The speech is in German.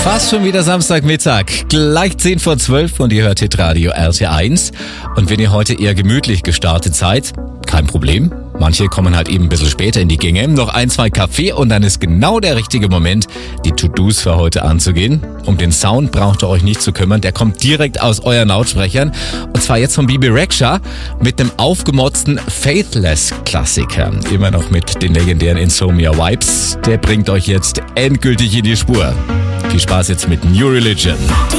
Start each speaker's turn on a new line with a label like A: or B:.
A: Fast schon wieder Samstagmittag, gleich 10 vor 12 und ihr hört Hitradio RT1. Und wenn ihr heute eher gemütlich gestartet seid, kein Problem. Manche kommen halt eben ein bisschen später in die Gänge. Noch 1, 2 Kaffee und dann ist genau der richtige Moment, die To-Dos für heute anzugehen. Um den Sound braucht ihr euch nicht zu kümmern, der kommt direkt aus euren Lautsprechern. Und zwar jetzt von Bebe Rexha mit einem aufgemotzten Faithless-Klassiker. Immer noch mit den legendären Insomnia-Vibes. Der bringt euch jetzt endgültig in die Spur. Viel Spaß jetzt mit New Religion.